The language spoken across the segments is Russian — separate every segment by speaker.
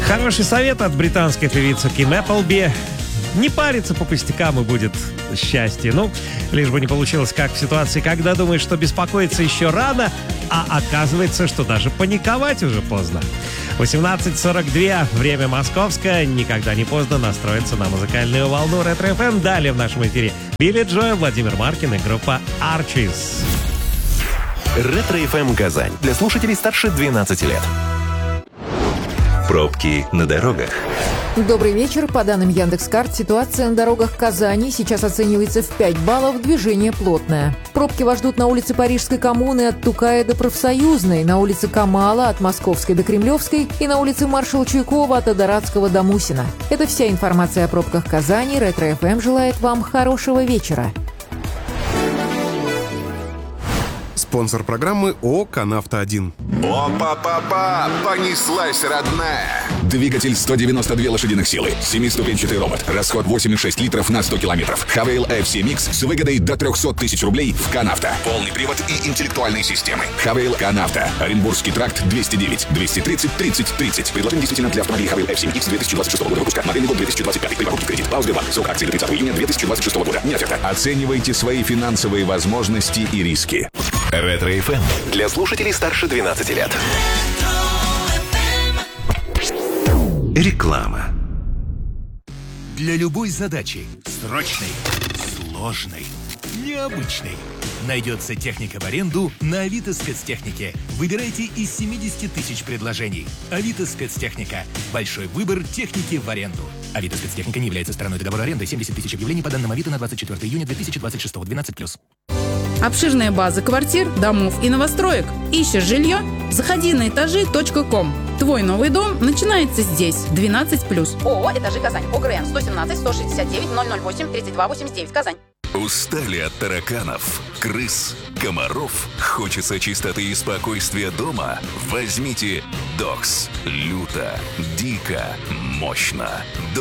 Speaker 1: Хороший совет от британской певицы Ким Эпплби. Не париться по пустякам, и будет счастье. Ну, лишь бы не получилось, как в ситуации, когда думаешь, что беспокоиться еще рано, а оказывается, что даже паниковать уже поздно. 18:42, время московское. Никогда не поздно настроиться на музыкальную волну Ретро-ФМ. Далее в нашем эфире Билли Джоэл, Владимир Маркин и группа Archies.
Speaker 2: Ретро-ФМ Казань. Для слушателей старше 12 лет. Пробки на дорогах.
Speaker 3: Добрый вечер. По данным Яндекс.Карт, ситуация на дорогах Казани сейчас оценивается в 5 баллов, движение плотное. Пробки вас ждут на улице Парижской коммуны от Тукая до Профсоюзной, на улице Камала от Московской до Кремлевской и на улице Маршала Чуйкова от Адорадского до Мусина. Это вся информация о пробках Казани. Ретро-ФМ желает вам хорошего вечера.
Speaker 4: Спонсор программы ООО «Канавто-1».
Speaker 5: Опа-па-па! Понеслась, родная!
Speaker 6: Двигатель 192 лошадиных силы, 7-ступенчатый робот, расход 8,6 литров на 100 километров. Хавейл FC Mix с выгодой до 300 тысяч рублей в «Канавто». Полный привод и интеллектуальные системы. Хавейл «Канавто». Оренбургский тракт 209 230 30 30. Предложение действительно для автомобилей Хавейл FC Mix 2026 года выпуска. Модельный год 2025. При покупке в кредит. Пауза 2. Срок акции до 30 июня 2026 года. Не оферта. Оценивайте свои финансовые возможности и риски.
Speaker 2: Ретро-ФМ. Для слушателей старше 12 лет. Реклама.
Speaker 7: Для любой задачи, срочной, сложной, необычной, найдется техника в аренду на Авито Спецтехнике. Выбирайте из 70 тысяч предложений. Авито Спецтехника. Большой выбор техники в аренду. Авито Спецтехника не является стороной договора аренды. 70 тысяч объявлений по данным Авито на 24 июня 2026. 12+.
Speaker 8: Обширная база квартир, домов и новостроек. Ищешь жилье? Заходи на этажи.ком. Твой новый дом начинается здесь. 12+.
Speaker 9: ООО «Этажи Казань». ОГРН 117 169 008 32 89. Казань.
Speaker 2: Устали от тараканов, крыс, комаров? Хочется чистоты и спокойствия дома? Возьмите Докс. Люто, дико, мощно.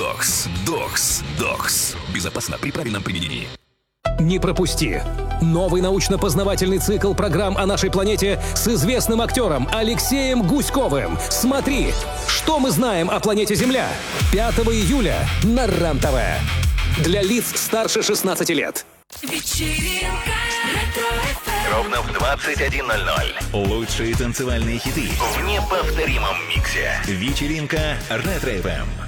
Speaker 2: Докс. Безопасно при правильном применении.
Speaker 10: Не пропусти! Новый научно-познавательный цикл программ о нашей планете с известным актером Алексеем Гуськовым. Смотри, что мы знаем о планете Земля. 5 июля на РЕН-ТВ. Для лиц старше 16 лет.
Speaker 11: Вечеринка Ретро-ФМ.
Speaker 2: Ровно в 21:00. Лучшие танцевальные хиты в неповторимом миксе. Вечеринка Ретро-ФМ.